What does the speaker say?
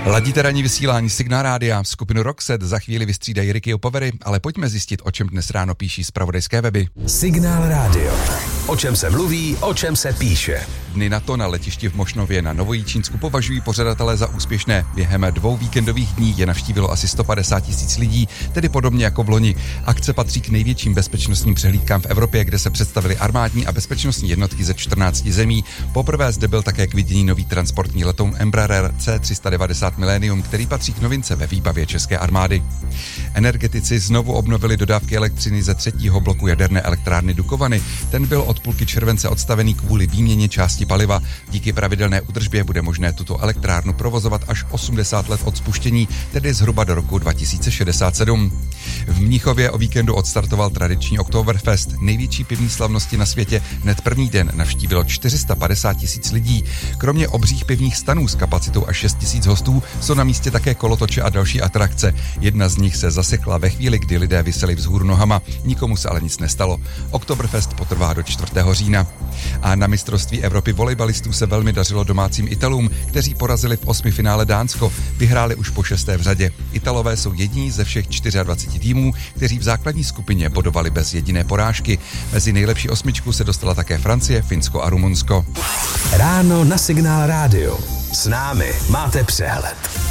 Ladíte ranní vysílání Signál Rádia, skupinu Roxette za chvíli vystřídají Ricky Opovery, ale pojďme zjistit, o čem dnes ráno píší zpravodajské weby. Signál Rádio. O čem se mluví, o čem se píše. Dny NATO na letišti v Mošnově na Novojičínsku považují pořadatelé za úspěšné. Během 2 víkendových dní je navštívilo asi 150 000 lidí, tedy podobně jako v loni. Akce patří k největším bezpečnostním přehlídkám v Evropě, kde se představili armádní a bezpečnostní jednotky ze 14 zemí. Poprvé zde byl také k vidění nový transportní letoun Embraer C390 Millennium, který patří k novince ve výbavě české armády. Energetici znovu obnovili dodávky elektřiny ze 3. bloku jaderné elektrárny Dukovany. Ten byl od půlky července odstavený kvůli výměně části paliva. Díky pravidelné údržbě bude možné tuto elektrárnu provozovat až 80 let od spuštění, tedy zhruba do roku 2067. V Mnichově o víkendu odstartoval tradiční Oktoberfest. Největší pivní slavnosti na světě hned první den navštívilo 450 000 lidí. Kromě obřích pivních stanů s kapacitou až 6 000 hostů jsou na místě také kolotoče a další atrakce. Jedna z nich se zasekla ve chvíli, kdy lidé viseli vzhůru nohama. Nikomu se ale nic nestalo. Oktoberfest potrvá do 4. října. A na mistrovství Evropy volejbalistů se velmi dařilo domácím Italům, kteří porazili v 8. finále Dánsko. Vyhráli už po 6. v řadě. Italové jsou jediní ze všech 24 týmů, kteří v základní skupině bodovali bez jediné porážky. Mezi nejlepší 8 se dostala také Francie, Finsko a Rumunsko. Ráno na Signál Rádio. S námi máte přehled.